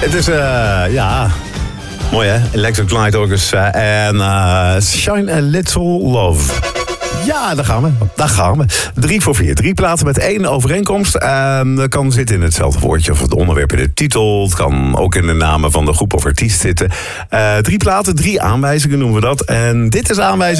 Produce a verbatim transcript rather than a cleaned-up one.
Het is, uh, ja... Mooi hè? Electric Light Orchestra en uh, Shine a Little Love. Ja, daar gaan we. Daar gaan we. Drie voor vier. Drie platen met één overeenkomst. Uh, dat kan zitten in hetzelfde woordje of het onderwerp in de titel. Het kan ook in de namen van de groep of artiest zitten. Uh, drie platen, drie aanwijzingen noemen we dat. En dit is aanwijzing.